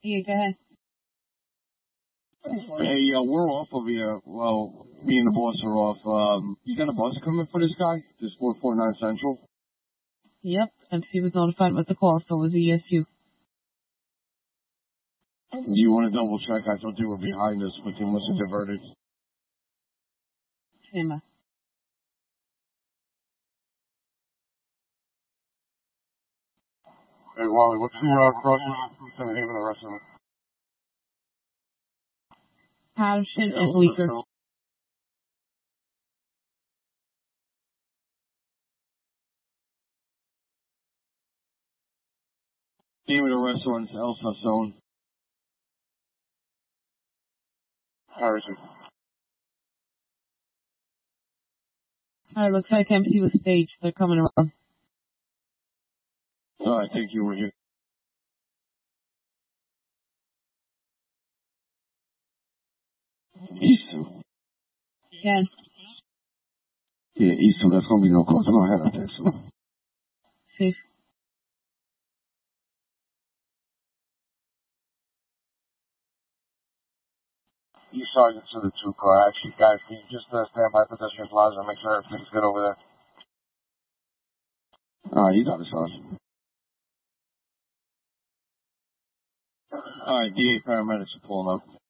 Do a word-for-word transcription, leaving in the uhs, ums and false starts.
Yeah, go ahead. Hey, uh, we're off over here. Well, me and the boss are off. Um, you got a bus coming for this guy? This four four nine Central? Yep, M C was notified with the call, so was E S U. Do you want to double check? I thought they were behind us, but they must have diverted. Shema. Hey, Wally, what's the uh, crossing from the name of the restaurant? Patterson and Bleecker. Name of the restaurant is El Sazon. Harrison. Alright, looks like M C was staged. They're coming around. Oh, I think you were here. Easton. Again. Yeah, Easton, that's going to be no cause. Go ahead, I think so. Safe. You sergeant to the two car. Actually, guys, can you just uh, stand by pedestrian plaza and make sure everything's good over there? Alright, you got it, Sergeant. Alright, D A paramedics are pulling up.